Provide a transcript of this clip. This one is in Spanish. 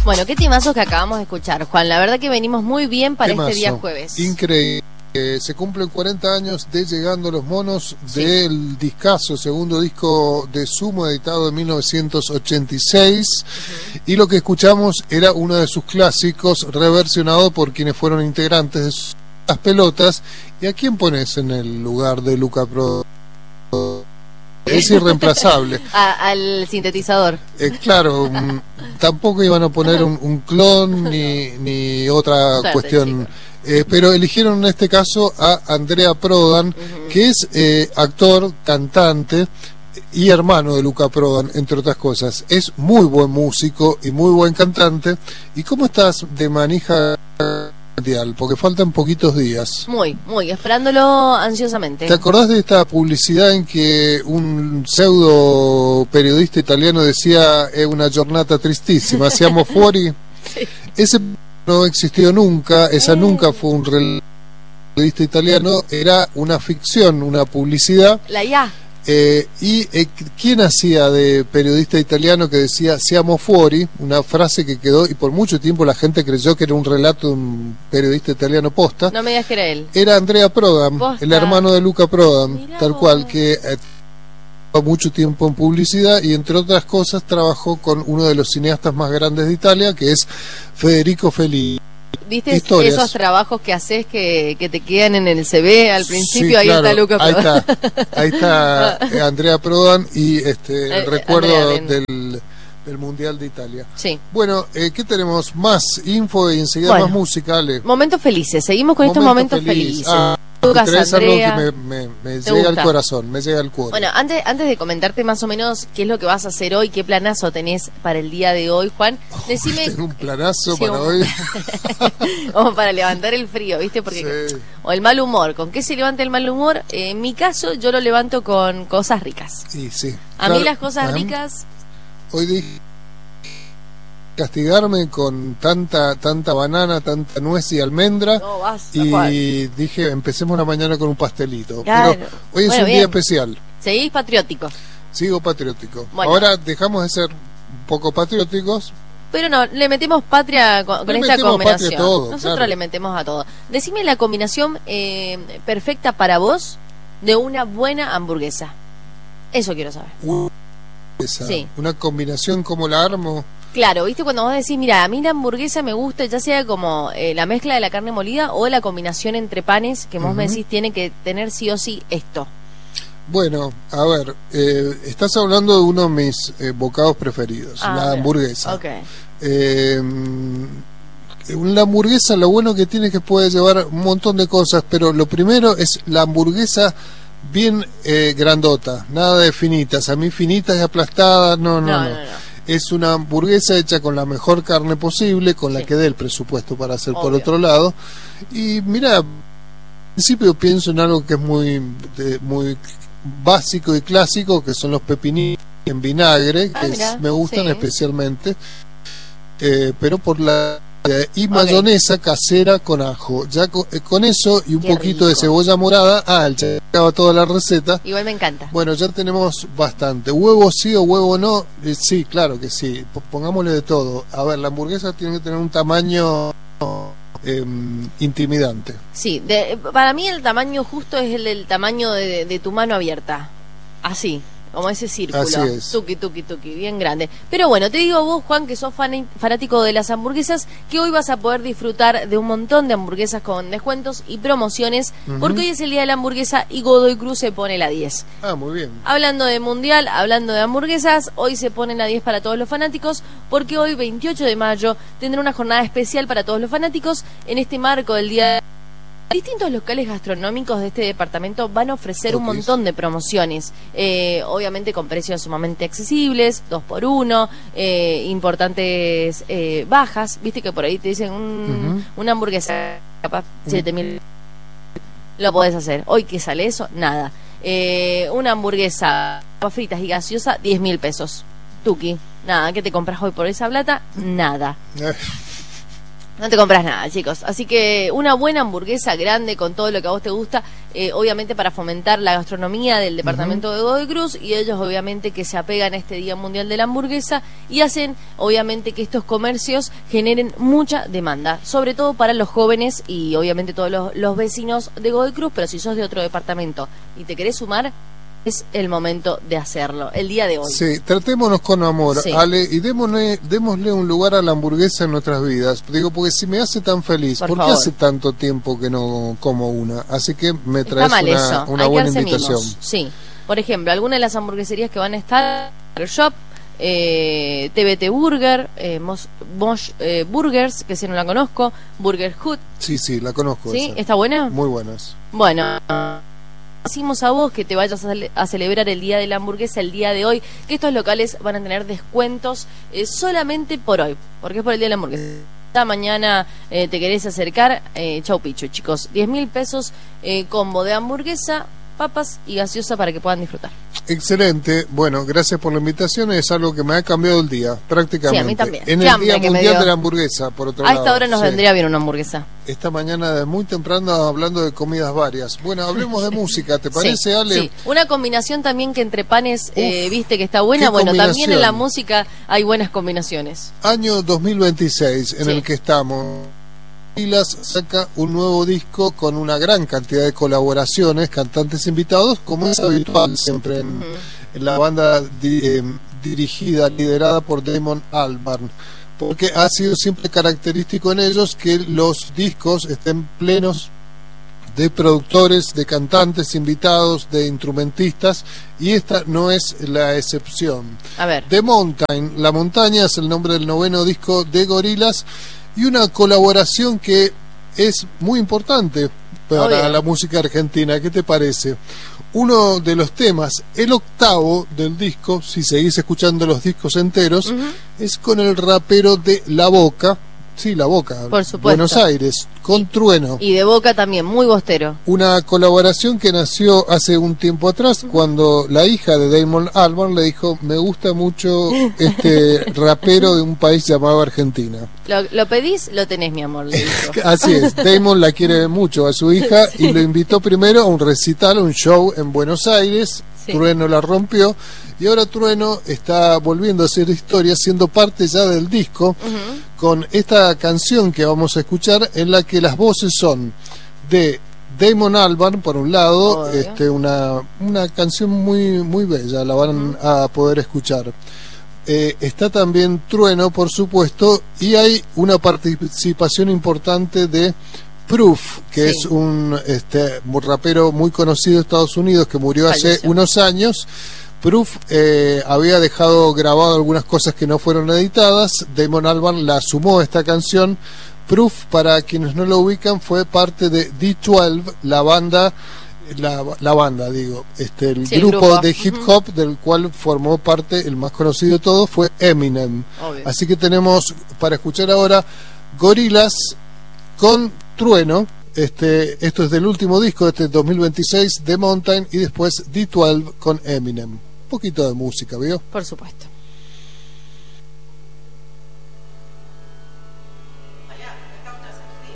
Bueno, qué temazos que acabamos de escuchar, Juan. La verdad que venimos muy bien para Temazo. Este día jueves. Increíble. Se cumplen 40 años de Llegando los Monos, del discazo, segundo disco de Sumo, editado en 1986. Y lo que escuchamos era uno de sus clásicos, reversionado por quienes fueron integrantes de Las Pelotas. ¿Y a quién pones en el lugar de Luca Prodan? Es irreemplazable. Al sintetizador. Claro, tampoco iban a poner un clon ni otra Suerte, cuestión. Pero eligieron en este caso a Andrea Prodan, que es actor, cantante y hermano de Luca Prodan, entre otras cosas. Es muy buen músico y muy buen cantante. ¿Y cómo estás de manija mundial? Porque faltan poquitos días. Muy, esperándolo ansiosamente. ¿Te acordás de esta publicidad en que un pseudo periodista italiano decía una giornata tristísima, siamo fuori? Sí. Ese no existió nunca, esa nunca fue un periodista italiano, era una ficción, una publicidad. La IA. ¿Quién hacía de periodista italiano que decía siamo fuori? Una frase que quedó, y por mucho tiempo la gente creyó que era un relato de un periodista italiano posta. No me digas que era él. Era Andrea Prodan, Posta. el hermano de Luca Prodan. Mirá Tal vos. cual, que mucho tiempo en publicidad y entre otras cosas trabajó con uno de los cineastas más grandes de Italia, que es Federico Fellini. ¿Viste Historias. esos trabajos que haces que te quedan en el CV al principio? Sí, ahí claro, está Luca Prodan. ahí está Andrea Prodan y el recuerdo Andrea, del Mundial de Italia. Sí. Bueno, ¿qué tenemos? Más info y enseguida Bueno, más musicales. Momentos felices. Seguimos con estos momentos felices. Lucas, Traes Andrea, algo que me ¿te llega al gusta? corazón, me llega al cuore. Bueno, antes de comentarte más o menos qué es lo que vas a hacer hoy, qué planazo tenés para el día de hoy, Juan, decime... Tengo un planazo Sí, para hoy. Como para levantar el frío, ¿viste? Porque Sí. o el mal humor. ¿Con qué se levanta el mal humor? En mi caso, yo lo levanto con cosas ricas. Y sí. A mí las cosas ricas... Hoy dije castigarme con tanta banana, tanta nuez y almendra. No, basta, y Juan. dije, empecemos la mañana con un pastelito. Claro. Pero hoy es Bueno, un bien. día especial. Seguís patriótico. Sigo patriótico. Bueno. Ahora dejamos de ser un poco patrióticos. Pero no, le metemos patria con Le esta metemos combinación. patria a todo, Nosotros claro. le metemos a todo. Decime la combinación perfecta para vos de una buena hamburguesa. Eso quiero saber. Sí. Una combinación como la armo. Claro, ¿viste? Cuando vos decís, mira, a mí la hamburguesa me gusta, ya sea como la mezcla de la carne molida o la combinación entre panes, que vos me decís, tiene que tener sí o sí esto. Bueno, a ver, estás hablando de uno de mis bocados preferidos, la mira. hamburguesa. Ok. La hamburguesa, lo bueno que tiene es que puede llevar un montón de cosas, pero lo primero es la hamburguesa bien grandota, nada de finitas. A mí finitas y aplastadas, no. Es una hamburguesa hecha con la mejor carne posible, con la que dé el presupuesto para hacer por Obvio. otro lado. Y mira, al principio pienso en algo que es muy básico y clásico, que son los pepinillos en vinagre, que mira, me gustan sí. especialmente, pero por la y mayonesa casera con ajo, ya con eso y un Qué poquito de rico. cebolla morada. Ya acaba toda la receta. Igual me encanta. Bueno, ya tenemos bastante. ¿Huevo sí o huevo no? Sí, claro que sí. Pongámosle de todo. A ver, la hamburguesa tiene que tener un tamaño intimidante. Sí, para mí el tamaño justo es el del tamaño de tu mano abierta. Así, como ese círculo. Así es. Tuki, bien grande. Pero bueno, te digo vos, Juan, que sos fanático de las hamburguesas, que hoy vas a poder disfrutar de un montón de hamburguesas con descuentos y promociones, porque hoy es el día de la hamburguesa y Godoy Cruz se pone la 10. Ah, muy bien. Hablando de mundial, hablando de hamburguesas, hoy se pone la 10 para todos los fanáticos, porque hoy, 28 de mayo, tendrá una jornada especial para todos los fanáticos en este marco del día. Distintos locales gastronómicos de este departamento van a ofrecer un montón de promociones, obviamente con precios sumamente accesibles, 2x1, importantes bajas, viste que por ahí te dicen una hamburguesa capaz 7.000, lo podés hacer. Hoy que sale eso, nada. Una hamburguesa, papas fritas y gaseosa, 10.000 pesos. Tuki, nada, ¿qué te compras hoy por esa plata? Nada. No te compras nada, chicos. Así que una buena hamburguesa grande con todo lo que a vos te gusta obviamente para fomentar la gastronomía del departamento de Godoy Cruz, y ellos obviamente que se apegan a este Día Mundial de la Hamburguesa y hacen obviamente que estos comercios generen mucha demanda, sobre todo para los jóvenes y obviamente todos los vecinos de Godoy Cruz, pero si sos de otro departamento y te querés sumar, es el momento de hacerlo, el día de hoy. Sí, tratémonos con amor, Sí. Ale, y démosle un lugar a la hamburguesa en nuestras vidas. Digo, porque si me hace tan feliz, Por ¿por qué favor. hace tanto tiempo que no como una? Así que me Está traes mal eso, una hay que buena darse invitación. mimos. Sí, por ejemplo, algunas de las hamburgueserías que van a estar, Shop, TBT Burger, Mosh Burgers, que si no la conozco, Burger Hut, Sí, la conozco. ¿sí? Esa. ¿Está buena? Muy buenas. Bueno, decimos a vos que te vayas a celebrar el Día de la Hamburguesa el día de hoy, que estos locales van a tener descuentos solamente por hoy, porque es por el Día de la Hamburguesa. Ya mañana te querés acercar, chau pichu, chicos, 10.000 pesos, combo de hamburguesa, papas y gaseosa para que puedan disfrutar. Excelente. Bueno, gracias por la invitación. Es algo que me ha cambiado el día, prácticamente. Sí, a mí también. En Qué el hambre Día que me Mundial dio. de la Hamburguesa, por otro A lado. esta hora nos Sí. vendría bien una hamburguesa. Esta mañana de muy temprano hablando de comidas varias. Bueno, hablemos de música, ¿te parece, Sí, Ale? sí. Una combinación también que entre panes, Uf, viste que está buena. qué Bueno, también en la combinación. música hay buenas combinaciones. Año 2026 en Sí. el que estamos. Pilas saca un nuevo disco con una gran cantidad de colaboraciones, cantantes invitados, como es habitual siempre en la banda dirigida, liderada por Damon Albarn, porque ha sido siempre característico en ellos que los discos estén plenos de productores, de cantantes invitados, de instrumentistas, y esta no es la excepción. A ver. The Mountain, La Montaña, es el nombre del 9º disco de Gorillaz, y una colaboración que es muy importante para Obvio. la música argentina. ¿Qué te parece? Uno de los temas, el 8º del disco, si seguís escuchando los discos enteros, es con el rapero de La Boca, sí, La Boca, Por supuesto. Buenos Aires, con Trueno. Y de Boca también, muy bostero. Una colaboración que nació hace un tiempo atrás, cuando la hija de Damon Albarn le dijo: me gusta mucho este rapero de un país llamado Argentina. Lo pedís, lo tenés, mi amor. Le dijo. Así es, Damon la quiere mucho a su hija y lo invitó primero a un recital, a un show en Buenos Aires. Sí. Trueno la rompió y ahora Trueno está volviendo a hacer historia, siendo parte ya del disco, con esta canción que vamos a escuchar, en la que las voces son de Damon Albarn por un lado, una canción muy bella, la van a poder escuchar. Está también Trueno, por supuesto, y hay una participación importante de Proof, que Sí. es un rapero muy conocido de Estados Unidos que murió hace Falleció. unos años. Proof había dejado grabado algunas cosas que no fueron editadas. Damon Albarn la sumó a esta canción. Proof, para quienes no lo ubican, fue parte de D12, la banda, el Sí, el grupo grupo. de hip hop del cual formó parte, el más conocido de todos fue Eminem. Obvio. Así que tenemos para escuchar ahora Gorillaz con Trueno. Esto es del último disco de este 2026, The Mountain, y después D12 con Eminem. Un poquito de música, ¿vio? Por supuesto.